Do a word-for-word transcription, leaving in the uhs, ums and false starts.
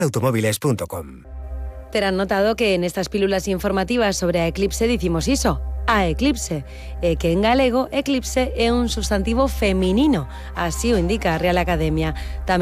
automóviles punto com. Terán notado que en estas pílulas informativas sobre a eclipse dicimos iso, a eclipse, e que en galego eclipse é un substantivo feminino, así o indica a Real Academia. Tamén